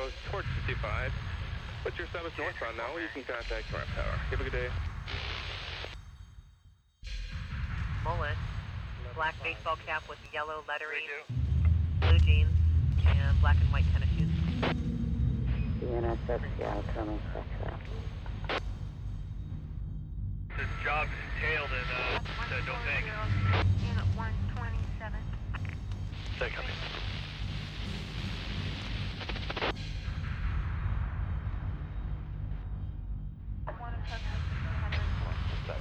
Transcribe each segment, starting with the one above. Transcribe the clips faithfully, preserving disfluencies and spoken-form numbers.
zero towards fifty-five. What's your status northbound now? You can contact North Tower. Have a good day. Mullet, black baseball cap with yellow lettering, blue jeans, and black and white tennis shoes. D N S S Seattle coming, Foxtrot. The job entailed in, uh, the don't think. Unit one twenty-seven. Say coming. One of them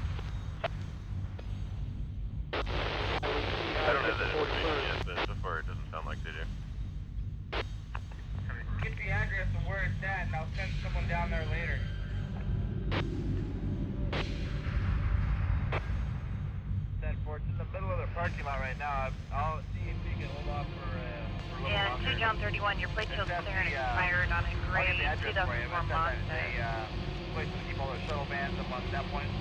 I don't have that information yet, but so far it doesn't sound like they do. Get the address and where it's at, and I'll send someone down there later. ten four, it's in the middle of the parking lot right now. I'll see if we can hold off for, uh, for a little Yeah, longer. two John thirty-one, your plate shows That's clear and the, uh, expired on a I'll gray get the address two for you. thousand four That's Mazda. a uh, place to keep all their shuttle vans up on that point.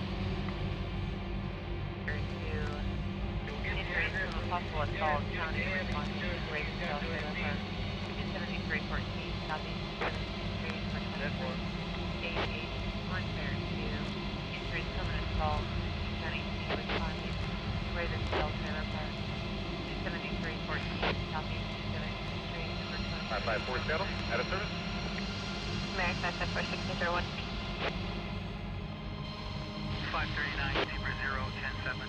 To increase from a possible assault, county response to great south river. two seventy-three fourteen, southeast seventy-three for twenty-four. eight eight one fair two, increase permanent assault, county responding to Ravensdale Trailer Park. two seventy-three fourteen, southeast two seventy-three, number twenty. five five four Seattle, out of service. American five five four six zero one. five thirty-nine, Zebra zero, ten seven.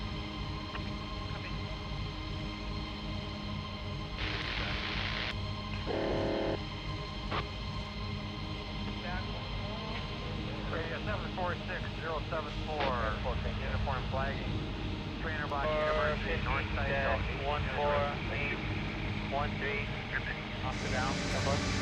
Radio seven four six zero seven four, uniform flagging, trainer box, University, north side, one four eight one three, up and down,